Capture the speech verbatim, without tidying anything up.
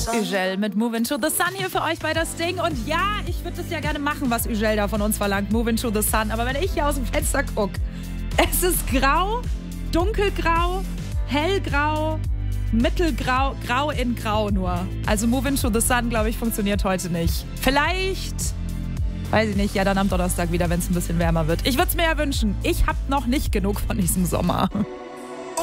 Ugel mit Move Into the Sun hier für euch bei das Ding. Und ja, ich würde das ja gerne machen, was Ugel da von uns verlangt. Move Into the Sun. Aber wenn ich hier aus dem Fenster gucke, es ist grau, dunkelgrau, hellgrau, mittelgrau, grau in grau nur. Also Move Into the Sun, glaube ich, funktioniert heute nicht. Vielleicht, weiß ich nicht, ja dann am Donnerstag wieder, wenn es ein bisschen wärmer wird. Ich würde es mir ja wünschen. Ich habe noch nicht genug von diesem Sommer.